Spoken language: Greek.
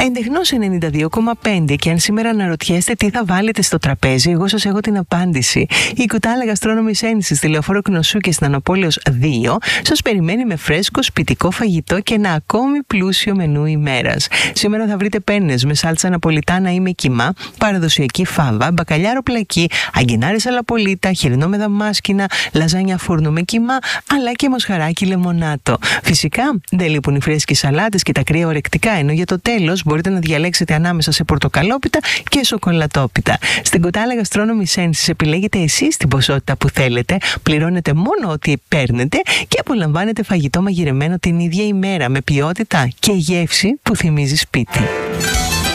Εντεχνώς 92,5. Και αν σήμερα αναρωτιέστε τι θα βάλετε στο τραπέζι, εγώ σας έχω την απάντηση. Η Κουτάλα Γαστρόνομης Ένσης στη Λεωφόρο Κνωσού και στην Ανοπόλεως 2 σας περιμένει με φρέσκο σπιτικό φαγητό και ένα ακόμη πλούσιο μενού ημέρας. Σήμερα θα βρείτε πένες με σάλτσα ναπολιτάνα ή με κιμά, παραδοσιακή φάβα, μπακαλιάρο πλακί, αγκινάρι σαλαπολίτα, χοιρινό με δαμάσκηνα, λαζάνια φούρνου με κιμά, αλλά και μοσχαράκι λεμονάτο. Φυσικά δεν λείπουν οι φρέσκες σαλάτες και τα κρύα ορεκτικά, ενώ για το τέλος μπορείτε να διαλέξετε ανάμεσα σε πορτοκαλόπιτα και σοκολατόπιτα. Στην Κουτάλα Γαστρόνομης Ένσης επιλέγετε εσείς την ποσότητα που θέλετε, πληρώνετε μόνο ό,τι παίρνετε και απολαμβάνετε φαγητό μαγειρεμένο την ίδια ημέρα με ποιότητα και γεύση που θυμίζει σπίτι.